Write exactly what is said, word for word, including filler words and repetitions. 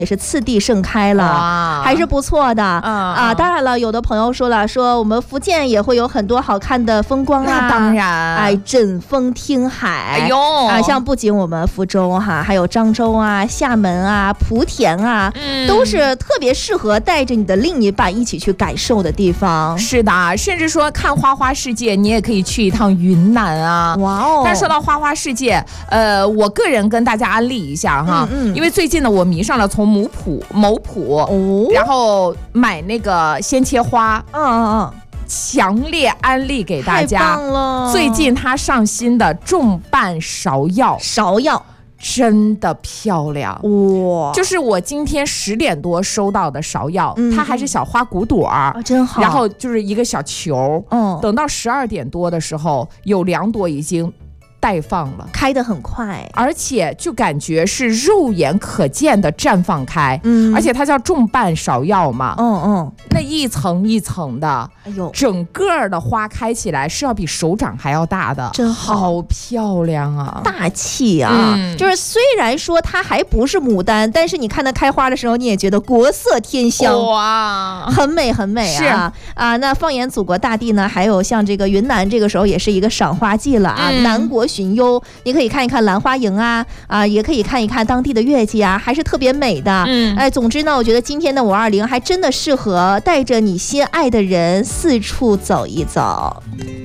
也是次第盛开了，还是不错的、嗯、啊。当然了，有的朋友说了，说我们福建也会有很多好看的风光啊。 当然， 哎，枕风听海， 哎呦啊，像不仅我们福州哈，还有漳州啊、厦门啊、莆田啊、嗯，都是特别适合带着你的另一半一起去感受的地方。 是的，甚至说看花花世界，你也可以去一趟云南啊。 哇哦！ 但说到花花世界，呃，我个人跟大家安利一下哈，嗯嗯，因为最近呢，我迷上了从某普某普、哦，然后买那个鲜切花， 嗯嗯嗯， 强烈安利给大家。 太棒了！ 最近它上新的重瓣芍药， 芍药。 真的漂亮哇！就是我今天十点多收到的芍药，嗯、它还是小花骨朵儿、 哦，真好。 然后就是一个小球，嗯，等到十二点多的时候，有两朵已经待放了， 开得很快， 而且就感觉是肉眼可见的绽放开，嗯，而且它叫重瓣芍药嘛， 嗯嗯， 那一层一层的， 哎呦， 整个的花开起来是要比手掌还要大的， 真好， 好漂亮啊， 大气啊、嗯！就是虽然说它还不是牡丹，但是你看它开花的时候，你也觉得国色天香， 哇， 很美很美啊！啊，那放眼祖国大地呢，还有像这个云南，这个时候也是一个赏花季了啊，嗯、南国寻幽，你可以看一看兰花楹啊，啊，也可以看一看当地的月季啊，还是特别美的。嗯，哎，总之呢，我觉得今天的五二零还真的适合带着你心爱的人四处走一走。